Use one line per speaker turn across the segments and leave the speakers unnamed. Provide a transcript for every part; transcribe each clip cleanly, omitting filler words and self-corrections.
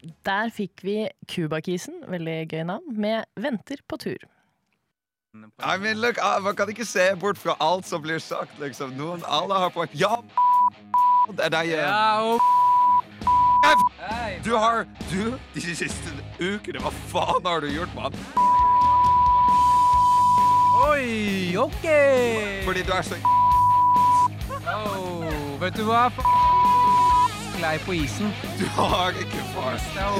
Der fikk vi Cuba-kisen, veldig gøy navn, med Venter på tur.
I mean, look, man kan ikke se bort fra alt som blir sagt, liksom. Alle har poeng. Ja, det er deg. De siste ukene, hva faen har du gjort, mann?
Oi, ok.
Fordi du er så
Vet du hva? Glei på isen.
Du har ikke far.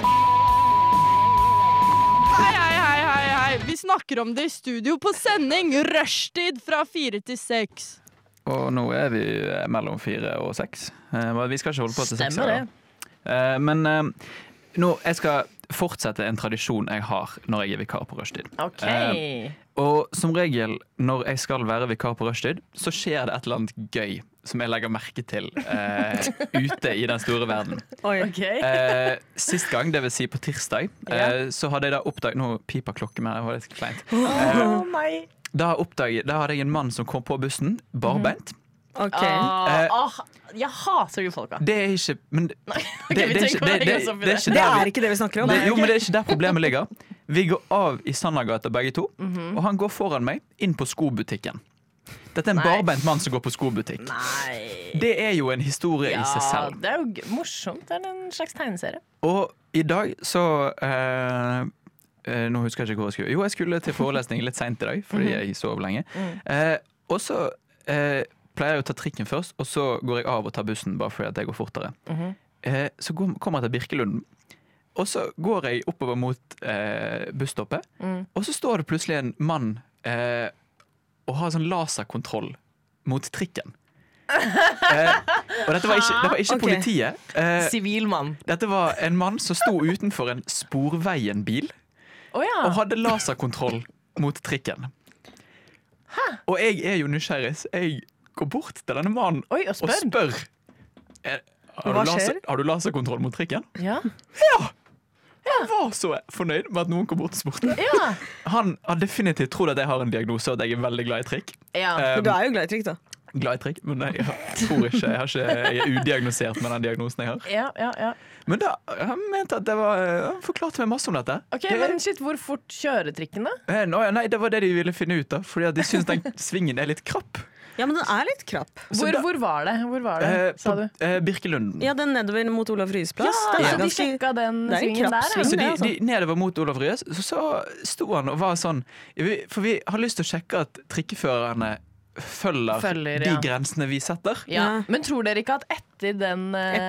Hei. Vi snakker om det i studio på sending. Rushtid fra 4 til 6.
Og nå er vi mellom 4 og 6. Vi skal ikke holde på til 6.
Stemmer det.
Men nå, jeg skal fortsette en tradisjon jeg har når jeg er vikar på rushtid.
Ok.
Og som regel når jeg skal være vikar på rushtid, så skjer det et eller annet gøy som jeg legger merke til ute i den store verden.
Ok.
Sist gang, det vil si på tirsdag, så hadde jeg da oppdaget, nå piper klokken med, det var litt kleint.
Nei.
Da hadde jeg en mann som kom på bussen, barbeint.
Ok. Jeg hater de folka.
Det er ikke, men det
er ikke det vi snakker om.
Jo, men det er ikke der problemet ligger. Vi går av i Sandergata begge to, og han går foran meg inn på skobutikken. Dette er en barbeint mann som går på skobutikk.
Nei.
Det er jo en historie i seg selv.
Det er jo morsomt. Det er en slags tegneserie.
Og i dag så nå husker jeg ikke hvor jeg skulle. Jo, jeg skulle til forelesning litt sent i dag, fordi jeg sov lenge. Og så pleier jeg å ta trikken først, og så går jeg av og tar bussen bare fordi at det går fortere. Så kommer jeg til Birkelunden, og så går jeg oppover mot busstoppet, og så står det plutselig en mann og har sånn laserkontroll mot trikken. Og dette var ikke politiet.
Sivil mann.
Dette var en mann som sto utenfor en Sporveien-bil og hadde laserkontroll mot trikken. Og jeg er jo nysgjerrig, så jeg går bort til denne mannen og spør har du laserkontroll mot trikken?
Ja.
Han var så fornøyd med at noen kom bort og spurte. Han har definitivt trodd at jeg har en diagnose, og at jeg er veldig glad i trikk.
Men du er jo glad i trikk, da.
Glad i trikk, men jeg tror ikke jeg er udiagnosert med den diagnosen jeg har.
Ja.
Men da, han mente at han forklarte meg masse om dette.
Ok, men shit, hvor fort kjører trikken da?
Nei, det var det de ville finne ut av, fordi at de synes den svingen er litt krapp.
Ja, men den er litt krapp.
Hvor var det, sa du?
Birkelunden.
Ja, den nedover mot Olav Ryes plass.
Ja, de sjekka den svingen der.
Så de nedover mot Olav Ryes, så sto han og var sånn, for vi har lyst til å sjekke at trikkeførerne følger de grensene vi setter.
Ja. Men tror dere ikke at etter den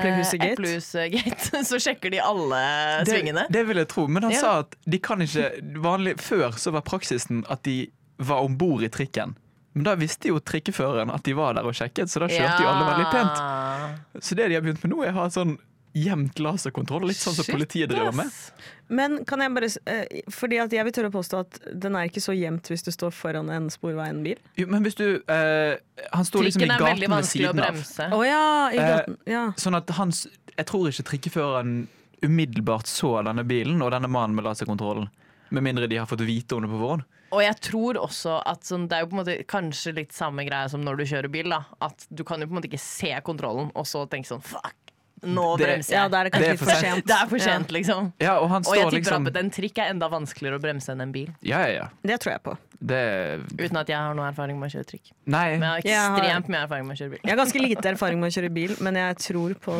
Eplehusgate så sjekker de alle svingene?
Det vil jeg tro, men han sa at de kan ikke før så var praksisen at de var ombord i trikken. Men da visste jo trikkeføreren at de var der og sjekket, så da kjørte jo alle veldig pent. Så det de har begynt med nå er å ha sånn gjemt laserkontroll, litt sånn som politiet driver med.
Men kan jeg bare, fordi at jeg vil tørre å påstå at den er ikke så gjemt hvis du står foran en Sporveien-bil.
Jo, men hvis du, han står liksom i gaten ved siden av.
I gaten, ja.
Sånn at jeg tror ikke trikkeføreren umiddelbart så denne bilen og denne mannen med laserkontrollen, med mindre de har fått vite om det på forhånd.
Og jeg tror også at det er jo på en måte kanskje litt samme greie som når du kjører bil da. At du kan jo på en måte ikke se kontrollen og så tenke sånn, fuck, nå bremser jeg.
Ja, da er det kanskje litt for sent.
Det er for sent, liksom.
Ja, og
jeg tipper at en trikk er enda vanskeligere å bremse enn en bil.
Ja.
Det tror jeg på.
Uten at jeg har noe erfaring med å kjøre trikk.
Nei.
Men jeg har ekstremt mye erfaring med å kjøre bil.
Jeg har ganske lite erfaring med å kjøre bil, men jeg tror på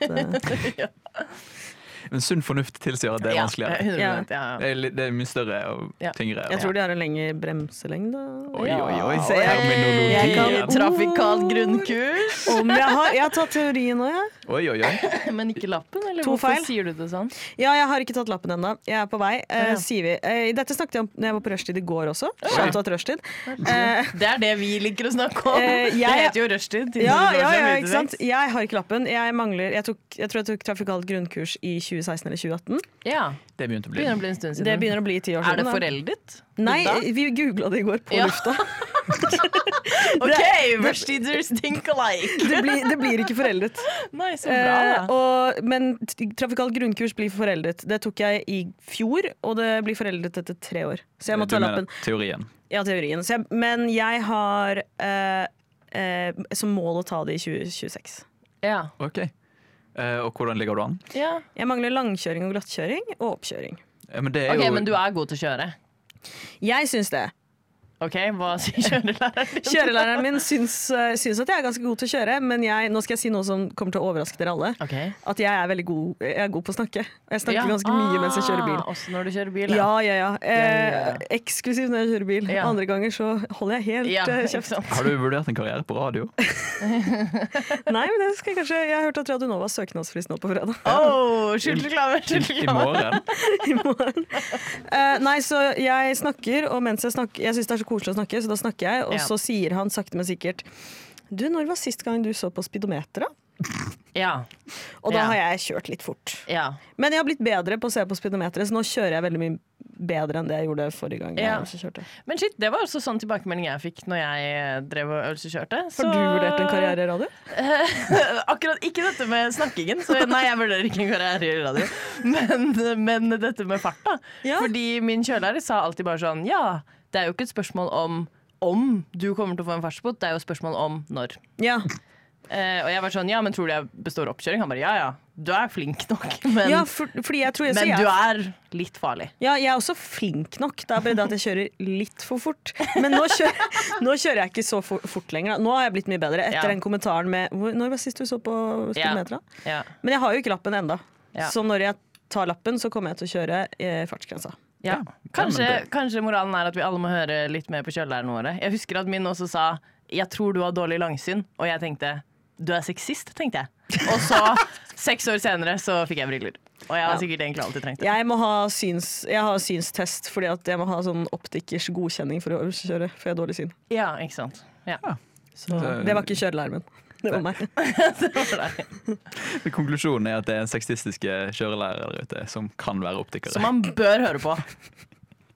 deg at...
Men sunn fornuft tilsier at det er vanskeligere.
100%,
det er mye større og tyngre.
Jeg tror de har en lengre bremselengde.
Oi.
Terminologi. Trafikalt grunnkurs.
Jeg har tatt teorien nå,
Oi.
Men ikke lappen, eller
hvorfor
sier du det sånn?
Ja, jeg har ikke tatt lappen ennå. Jeg er på vei, sier vi. Dette snakket jeg om når jeg var på rushtid i går også. Rushtid.
Det er det vi liker å snakke om. Det heter jo rushtid.
Ja, ikke sant? Jeg har ikke lappen. Jeg tror jeg tok trafikalt grunnkurs i 2016 eller 2018.
Ja.
Det begynner
å bli en stund siden.
Det begynner å bli 10 år siden.
Er det foreldet?
Nei, vi googlet det i går på lufta.
Ok, rushtiders think alike.
Det blir ikke foreldet.
Nei, så bra da.
Men trafikalt grunnkurs blir foreldet. Det tok jeg i fjor, og det blir foreldet etter 3 år. Så jeg må ta lappen.
Teorien?
Ja, teorien. Men jeg har som mål å ta det i 2026.
Ja.
Ok. Og hvordan ligger du an?
Ja.
Jeg mangler langkjøring og glattkjøring og oppkjøring.
Men det er
Ok,
jo
men du er god til å kjøre.
Jeg syns det.
Ok, hva sier kjørelæreren din?
Kjørelæreren min syns at jeg er ganske god til å kjøre, men nå skal jeg si noe som kommer til å overraske dere alle.
Ok.
At jeg er jeg er god på å snakke. Jeg snakker ganske mye mens jeg kjører bil.
Også når du kjører bil,
Ja. Eksklusivt når jeg kjører bil.
Ja.
Andre ganger så holder jeg helt
ikke
kjeft.
sant?
Har du vurdert en karriere på radio?
Nei, men det skal jeg kanskje. Jeg har hørt at Radio Nova har søknadsfrist nå på fredag.
Skjult reklame,
I morgen?
I morgen. Nei, så jeg snakker, og mens jeg snakker jeg syns det er så koselig å snakke, så da snakker jeg, og så sier han sakte, men sikkert Du, når var sist gang du så på speedometeret?
Ja.
Og da har jeg kjørt litt fort.
Ja.
Men jeg har blitt bedre på å se på speedometeret, så nå kjører jeg veldig mye bedre enn det jeg gjorde forrige gang.
Ja.
Jeg også kjørte.
Men shit, det var også sånn tilbakemelding jeg fikk når jeg drev og øvelseskjørte.
Har du vurdert en karriere i radio?
Akkurat ikke dette med snakkingen, så nei, jeg vurderer ikke en karriere i radio. Men dette med fart, da. Ja. Fordi min kjørelærer sa alltid bare sånn Ja, det er jo ikke et spørsmål om du kommer til å få en fartsbot, det er jo et spørsmål om når.
Ja.
Og jeg var sånn, men tror du jeg består oppkjøring? Han bare, ja, du er flink nok, men,
fordi jeg tror
men du er litt farlig.
Ja, jeg er også flink nok, det er bare det at jeg kjører litt for fort. Men nå kjører jeg ikke så fort lenger. Nå har jeg blitt mye bedre etter den kommentaren med Når var sist du så på speedometeret?
Ja.
Men jeg har jo ikke lappen enda.
Ja.
Så når jeg tar lappen, så kommer jeg til å kjøre fartsgrensa.
Ja. Kanskje moralen er at vi alle må høre litt mer på kjørelærerne våre. Jeg husker at min også sa jeg tror du har dårlig langsyn, og jeg tenkte du er sexist, tenkte jeg. Og så 6 år senere så fikk jeg briller. Og jeg har sikkert egentlig alltid trengt det.
Jeg har synstest fordi at jeg må ha sånn optikers godkjenning for å kjøre, for jeg har dårlig syn.
Ja, ikke sant. Ja.
Så det var ikke kjørelæreren min. Det var meg.
Det var deg.
Konklusjonen er at det er en sexistiske kjørelærere der ute som kan være optikere.
Som man bør høre på.